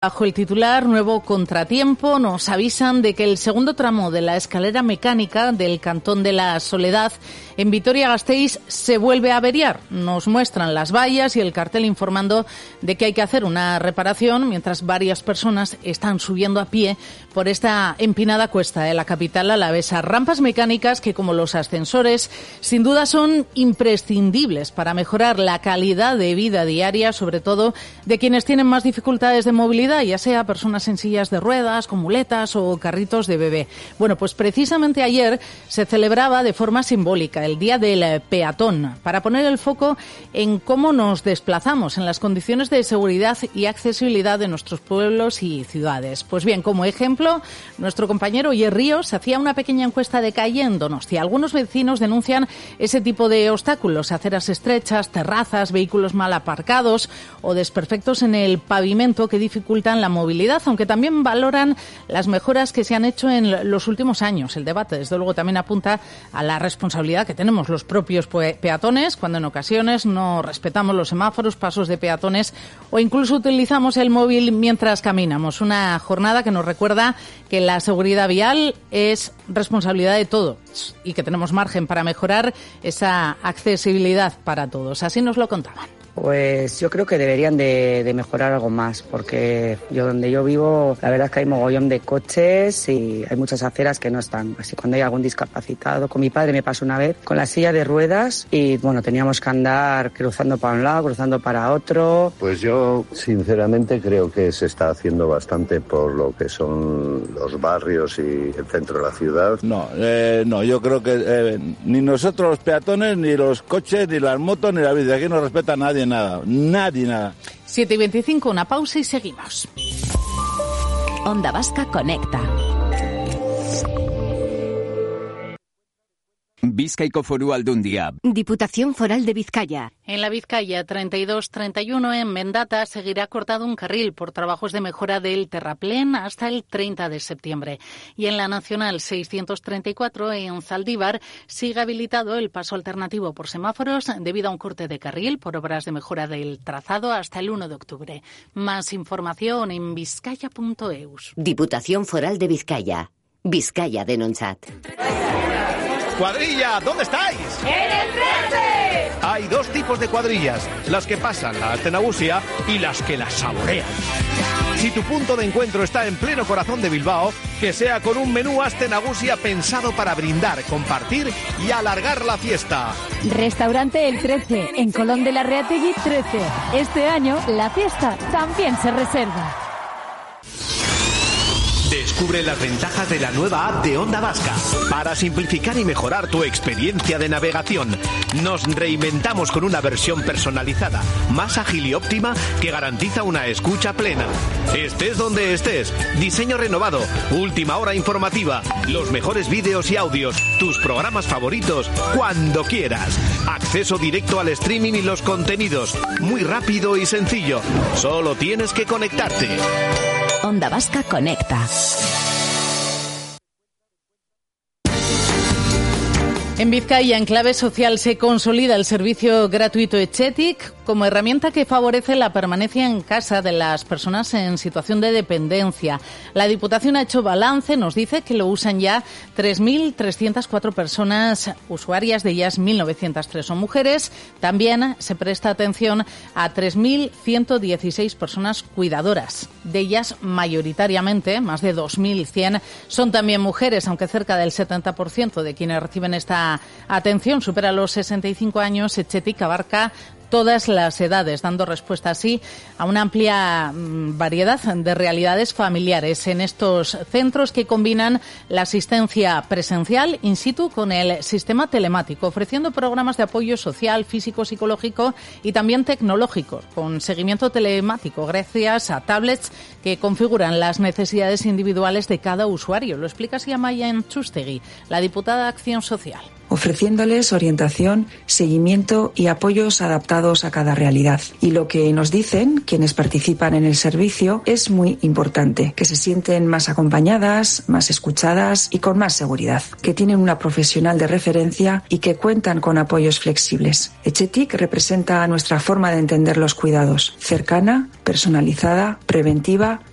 Bajo el titular Nuevo Contratiempo nos avisan de que el segundo tramo de la escalera mecánica del Cantón de la Soledad en Vitoria-Gasteiz se vuelve a averiar. Nos muestran las vallas y el cartel informando de que hay que hacer una reparación mientras varias personas están subiendo a pie por esta empinada cuesta de la capital alavesa. Rampas mecánicas que, como los ascensores, sin duda son imprescindibles para mejorar la calidad de vida diaria, sobre todo de quienes tienen más dificultades de movilidad, ya sea personas en sillas de ruedas, con muletas o carritos de bebé. Bueno, pues precisamente ayer se celebraba de forma simbólica el Día del Peatón, para poner el foco en cómo nos desplazamos, en las condiciones de seguridad y accesibilidad de nuestros pueblos y ciudades. Pues bien, como ejemplo, nuestro compañero Oyer Ríos hacía una pequeña encuesta de calle en Donostia. Algunos vecinos denuncian ese tipo de obstáculos, aceras estrechas, terrazas, vehículos mal aparcados o desperfectos en el pavimento que dificultan la movilidad, aunque también valoran las mejoras que se han hecho en los últimos años. El debate, desde luego, también apunta a la responsabilidad que tenemos los propios peatones cuando en ocasiones no respetamos los semáforos, pasos de peatones o incluso utilizamos el móvil mientras caminamos. Una jornada que nos recuerda que la seguridad vial es responsabilidad de todos y que tenemos margen para mejorar esa accesibilidad para todos. Así nos lo contaban. Pues yo creo que deberían de mejorar algo más, porque donde yo vivo, la verdad es que hay mogollón de coches y hay muchas aceras que no están. Así cuando hay algún discapacitado, con mi padre me pasó una vez con la silla de ruedas y bueno, teníamos que andar cruzando para un lado, cruzando para otro. Pues yo sinceramente creo que se está haciendo bastante por lo que son los barrios y el centro de la ciudad. No, yo creo que ni nosotros los peatones, ni los coches, ni las motos, ni la bici, aquí no respeta a nadie. Nada. 7:25, una pausa y seguimos. Onda Vasca Conecta. Bizkaiko Foru Aldundia. Diputación Foral de Vizcaya. En la Vizcaya 32-31 en Mendata seguirá cortado un carril por trabajos de mejora del terraplén hasta el 30 de septiembre. Y en la Nacional 634 en Zaldívar sigue habilitado el paso alternativo por semáforos debido a un corte de carril por obras de mejora del trazado hasta el 1 de octubre. Más información en vizcaya.eus. Diputación Foral de Vizcaya. Vizcaya Denontzat. ¡Cuadrilla! ¿Dónde estáis? ¡En el 13! Hay dos tipos de cuadrillas, las que pasan la Aste Nagusia y las que la saborean. Si tu punto de encuentro está en pleno corazón de Bilbao, que sea con un menú Aste Nagusia pensado para brindar, compartir y alargar la fiesta. Restaurante El 13, en Colón de la Reategui 13. Este año, la fiesta también se reserva. Descubre las ventajas de la nueva app de Onda Vasca para simplificar y mejorar tu experiencia de navegación. Nos reinventamos con una versión personalizada, más ágil y óptima que garantiza una escucha plena. Estés donde estés, diseño renovado, última hora informativa, los mejores vídeos y audios, tus programas favoritos, cuando quieras. Acceso directo al streaming y los contenidos, muy rápido y sencillo. Solo tienes que conectarte. Onda Vasca Conecta. En Vizcaya, en clave social, se consolida el servicio gratuito Etxetik como herramienta que favorece la permanencia en casa de las personas en situación de dependencia. La Diputación ha hecho balance, nos dice que lo usan ya 3.304 personas usuarias, de ellas 1.903 son mujeres. También se presta atención a 3.116 personas cuidadoras. De ellas, mayoritariamente, más de 2.100, son también mujeres, aunque cerca del 70% de quienes reciben esta atención supera los 65 años. Etxetik abarca todas las edades, dando respuesta así a una amplia variedad de realidades familiares en estos centros que combinan la asistencia presencial in situ con el sistema telemático, ofreciendo programas de apoyo social, físico, psicológico y también tecnológico, con seguimiento telemático gracias a tablets que configuran las necesidades individuales de cada usuario. Lo explica así Amaia Enchustegui, la diputada de Acción Social. Ofreciéndoles orientación, seguimiento y apoyos adaptados a cada realidad. Y lo que nos dicen quienes participan en el servicio es muy importante, que se sienten más acompañadas, más escuchadas y con más seguridad, que tienen una profesional de referencia y que cuentan con apoyos flexibles. Etxetik representa nuestra forma de entender los cuidados, cercana, personalizada, preventiva